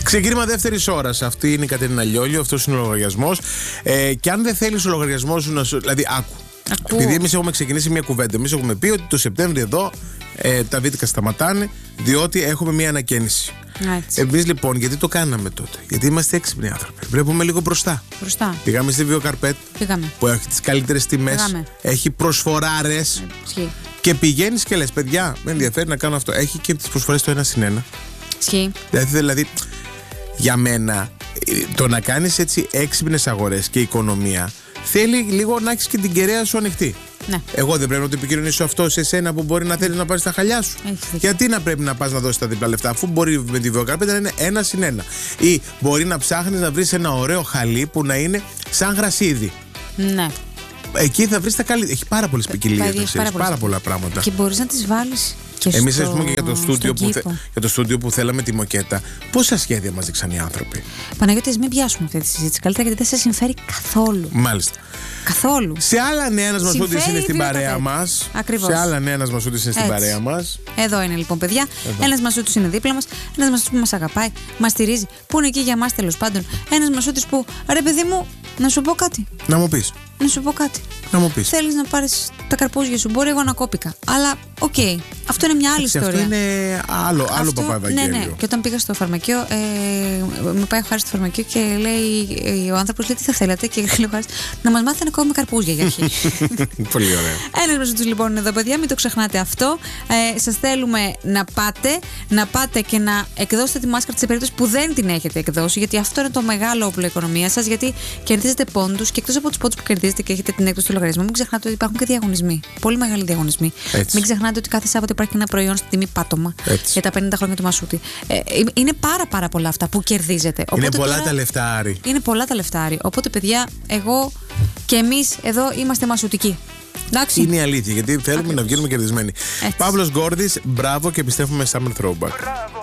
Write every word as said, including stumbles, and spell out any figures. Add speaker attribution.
Speaker 1: Ξεκίνημα δεύτερη ώρα. Αυτή είναι η Κατερίνα Λιόλιο, αυτό είναι ο λογαριασμός. Ε, και αν δεν θέλει ο λογαριασμός σου να σου. Δηλαδή, άκου. Ακούω. Επειδή εμείς έχουμε ξεκινήσει μια κουβέντα, εμείς έχουμε πει ότι το Σεπτέμβριο εδώ ε, τα βίντεο σταματάνε, διότι έχουμε μια ανακαίνιση. Εμείς λοιπόν, γιατί το κάναμε τότε? Γιατί είμαστε έξυπνοι άνθρωποι. Βλέπουμε λίγο μπροστά.
Speaker 2: Μπροστά.
Speaker 1: Πήγαμε στη Βιοκαρπέτ,
Speaker 2: Πήγαμε.
Speaker 1: που έχει τις καλύτερες τιμές, έχει προσφοράρες. Ε, και πηγαίνεις και λες, παιδιά, με ενδιαφέρει να κάνω αυτό. Έχει και τις προσφορές το ένα συν ένα.
Speaker 2: Ισχύει.
Speaker 1: Δηλαδή, δηλαδή, για μένα, το να κάνεις έτσι έξυπνες αγορές και οικονομία θέλει λίγο να έχεις και την κεραία σου ανοιχτή.
Speaker 2: Ναι.
Speaker 1: Εγώ δεν πρέπει να το επικοινωνήσω αυτό σε σένα που μπορεί να θέλει να πάρει τα χαλιά σου?
Speaker 2: Έχεις.
Speaker 1: Γιατί να πρέπει να πας να δώσεις τα διπλά λεφτά, αφού μπορεί με τη Βιοκαρπέτα να είναι ένα συν ένα. Ή μπορεί να ψάχνεις να βρεις ένα ωραίο χαλί που να είναι σαν γρασίδι.
Speaker 2: Ναι.
Speaker 1: Εκεί θα βρεις τα καλύτερα. Έχει πάρα πολλές ποικιλίες, πάρα, πάρα πολλά πράγματα.
Speaker 2: Και μπορείς να τις βάλεις.
Speaker 1: Εμείς, ας πούμε, και για το, στούντιο που θε, για το στούντιο που θέλαμε τη μοκέτα, πόσα σχέδια μας δείξαν οι άνθρωποι.
Speaker 2: Παναγιώτη, μην πιάσουμε αυτή τη συζήτηση καλύτερα, γιατί δεν σε συμφέρει καθόλου.
Speaker 1: Μάλιστα.
Speaker 2: Καθόλου.
Speaker 1: Σε άλλα νέα, ένας Μασούτης είναι στην παρέα μας.
Speaker 2: Ακριβώς.
Speaker 1: Σε άλλα νέα, ένας Μασούτης είναι στην παρέα μας.
Speaker 2: Εδώ είναι λοιπόν, παιδιά. Ένας Μασούτης είναι δίπλα μας. Ένας Μασούτης που μας αγαπάει, μας στηρίζει, που είναι εκεί για μας τέλος πάντων. Ένας Μασούτης που, ρε παιδί μου, να σου πω κάτι.
Speaker 1: Να μου πεις.
Speaker 2: Να σου πω κάτι.
Speaker 1: Να μου πεις.
Speaker 2: Θέλεις να πάρεις τα καρπούζια σου, μπορεί εγώ να κόπηκα. Αλλά οκ. Okay. Αυτό είναι μια άλλη
Speaker 1: Άξι,
Speaker 2: ιστορία.
Speaker 1: Αυτό είναι άλλο, άλλο παπά Ευαγγέλιο.
Speaker 2: Ναι, ναι. Και όταν πήγα στο φαρμακείο, ε, με πάει ο Χάρης στο φαρμακείο και λέει, ε, ο άνθρωπος λέει, τι θα θέλατε? Και λέει ο Χάρης, να μας μάθετε να κόβουμε καρπούζια για αρχή.
Speaker 1: Πολύ ωραία.
Speaker 2: Ένας Μασούτης λοιπόν είναι εδώ, παιδιά, μην το ξεχνάτε αυτό. Ε, σας θέλουμε να πάτε, να πάτε και να εκδώσετε τη μάσκαρα σε περίπτωση που δεν την έχετε εκδώσει, γιατί αυτό είναι το μεγάλο όπλο οικονομίας σας, γιατί κερδίζετε πόντους και εκτός από τους πόντους που κερδίζετε και έχετε την έκδοση του λογαριασμού, μην ξεχνάτε ότι υπάρχουν και διαγωνισμοί. Πολύ μεγάλοι διαγωνισμοί. Έτσι. Μην ξεχνάτε ότι κάθε Σάββατο υπάρχει ένα προϊόν στη τιμή πάτωμα. Έτσι. Για τα πενήντα χρόνια του Μασούτη. Ε, είναι πάρα πάρα πολλά αυτά που κερδίζετε.
Speaker 1: Είναι
Speaker 2: Οπότε
Speaker 1: πολλά
Speaker 2: τώρα,
Speaker 1: τα λεφτά, Άρη.
Speaker 2: Είναι πολλά τα λεφτά, Άρη. Οπότε, παιδιά, εγώ και εμείς εδώ είμαστε μασουτικοί. Εντάξει.
Speaker 1: Είναι η αλήθεια, γιατί θέλουμε Ακριβώς. να βγαίνουμε κερδισμένοι. Παύλος Γκόρδης, μπράβο, και επιστρέφουμε Summer Throwback.